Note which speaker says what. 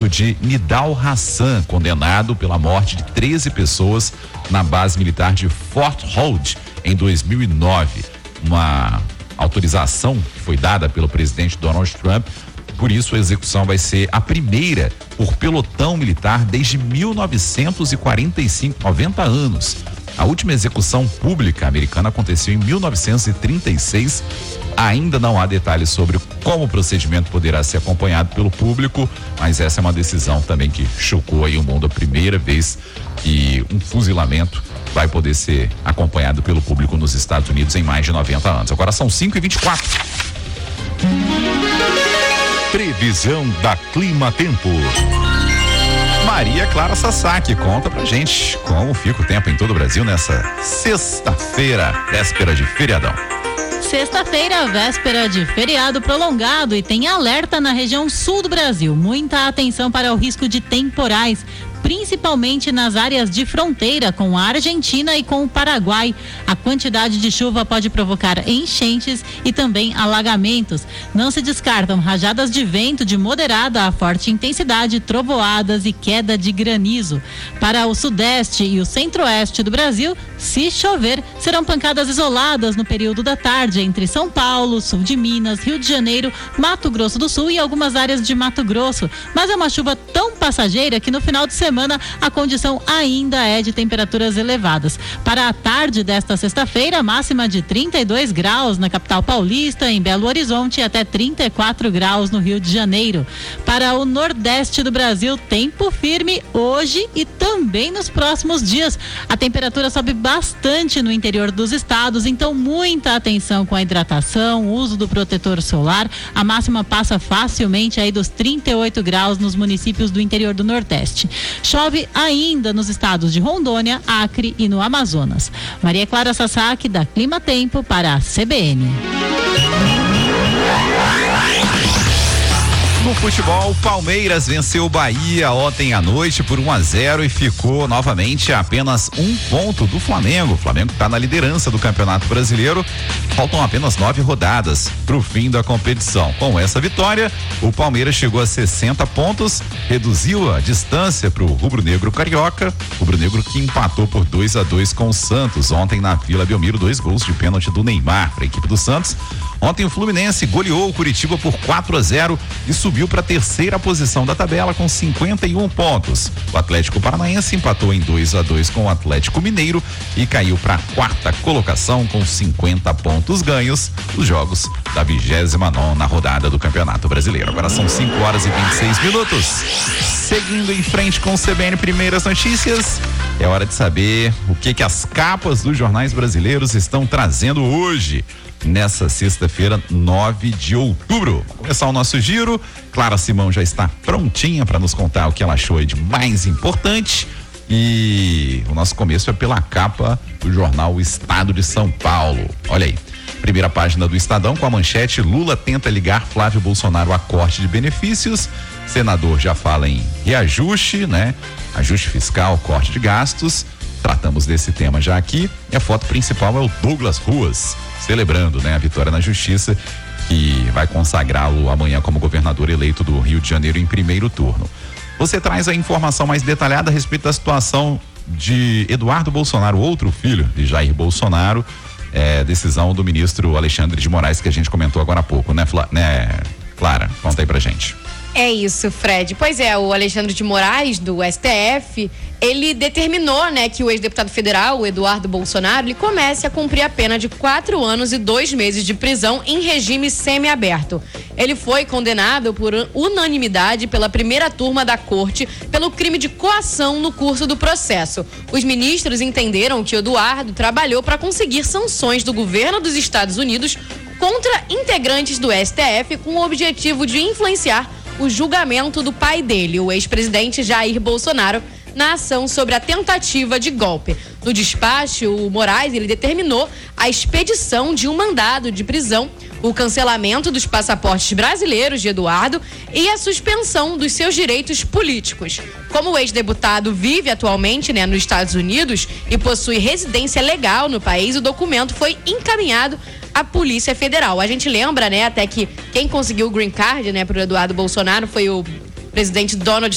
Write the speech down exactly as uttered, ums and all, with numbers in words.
Speaker 1: de Nidal Hassan, condenado pela morte de treze pessoas na base militar de Fort Hood em dois mil e nove. Uma autorização que foi dada pelo presidente Donald Trump. Por isso, a execução vai ser a primeira por pelotão militar desde mil novecentos e quarenta e cinco, noventa anos. A última execução pública americana aconteceu em mil novecentos e trinta e seis. Ainda não há detalhes sobre como o procedimento poderá ser acompanhado pelo público, mas essa é uma decisão também que chocou aí o mundo. A primeira vez que um fuzilamento vai poder ser acompanhado pelo público nos Estados Unidos em mais de noventa anos. Agora são cinco e vinte e quatro.
Speaker 2: Previsão da Clima Tempo.
Speaker 1: Maria Clara Sasaki conta pra gente como fica o tempo em todo o Brasil nessa sexta-feira, véspera de feriadão.
Speaker 3: Sexta-feira, véspera de feriado prolongado, e tem alerta na região sul do Brasil. Muita atenção para o risco de temporais, principalmente nas áreas de fronteira com a Argentina e com o Paraguai. A quantidade de chuva pode provocar enchentes e também alagamentos. Não se descartam rajadas de vento de moderada a forte intensidade, trovoadas e queda de granizo. Para o sudeste e o centro-oeste do Brasil, se chover, serão pancadas isoladas no período da tarde entre São Paulo, sul de Minas, Rio de Janeiro, Mato Grosso do Sul e algumas áreas de Mato Grosso. Mas é uma chuva tão passageira que no final de semana a condição ainda é de temperaturas elevadas. Para a tarde desta sexta-feira, máxima de trinta e dois graus na capital paulista, em Belo Horizonte, e até trinta e quatro graus no Rio de Janeiro. Para o nordeste do Brasil, tempo firme hoje e também nos próximos dias. A temperatura sobe bastante no interior dos estados, então muita atenção com a hidratação, uso do protetor solar. A máxima passa facilmente aí dos trinta e oito graus nos municípios do interior do Nordeste. Chove ainda nos estados de Rondônia, Acre e no Amazonas. Maria Clara Sasaki, da Clima Tempo, para a C B N.
Speaker 1: No futebol, Palmeiras venceu o Bahia ontem à noite por um a zero e ficou novamente a apenas um ponto do Flamengo. O Flamengo está na liderança do Campeonato Brasileiro. Faltam apenas nove rodadas para o fim da competição. Com essa vitória, o Palmeiras chegou a sessenta pontos, reduziu a distância para o rubro-negro carioca. Rubro-negro que empatou por dois a dois com o Santos ontem na Vila Belmiro, dois gols de pênalti do Neymar para a equipe do Santos. Ontem o Fluminense goleou o Curitiba por quatro a zero e subiu para a terceira posição da tabela com cinquenta e um pontos. O Atlético Paranaense empatou em dois a dois com o Atlético Mineiro e caiu para a quarta colocação com cinquenta pontos ganhos os jogos da vigésima nona rodada do Campeonato Brasileiro. Agora são cinco horas e vinte e seis minutos. Seguindo em frente com o C B N Primeiras Notícias, é hora de saber o que que as capas dos jornais brasileiros estão trazendo hoje, nessa sexta-feira, nove de outubro. Vamos começar o nosso giro. Clara Simão já está prontinha para nos contar o que ela achou de mais importante. E o nosso começo é pela capa do jornal O Estado de São Paulo. Olha aí, primeira página do Estadão com a manchete: Lula tenta ligar Flávio Bolsonaro a corte de benefícios. Senador já fala em reajuste, né? Ajuste fiscal, corte de gastos. Tratamos desse tema já aqui. E a foto principal é o Douglas Ruas, celebrando, né, a vitória na justiça, que vai consagrá-lo amanhã como governador eleito do Rio de Janeiro em primeiro turno. Você traz a informação mais detalhada a respeito da situação de Eduardo Bolsonaro, outro filho de Jair Bolsonaro, é, decisão do ministro Alexandre de Moraes, que a gente comentou agora há pouco, né, Fla, né Clara? Conta aí pra gente.
Speaker 4: É isso, Fred. Pois é, o Alexandre de Moraes, do S T F, ele determinou, né, que o ex-deputado federal, o Eduardo Bolsonaro, ele comece a cumprir a pena de quatro anos e dois meses de prisão em regime semiaberto. Ele foi condenado por unanimidade pela primeira turma da corte pelo crime de coação no curso do processo. Os ministros entenderam que Eduardo trabalhou para conseguir sanções do governo dos Estados Unidos contra integrantes do S T F com o objetivo de influenciar o julgamento do pai dele, o ex-presidente Jair Bolsonaro, na ação sobre a tentativa de golpe. No despacho, o Moraes ele determinou a expedição de um mandado de prisão, o cancelamento dos passaportes brasileiros de Eduardo e a suspensão dos seus direitos políticos. Como o ex-deputado vive atualmente, né, nos Estados Unidos e possui residência legal no país, o documento foi encaminhado à Polícia Federal. A gente lembra, né, até que quem conseguiu o green card, né, para o Eduardo Bolsonaro foi o presidente Donald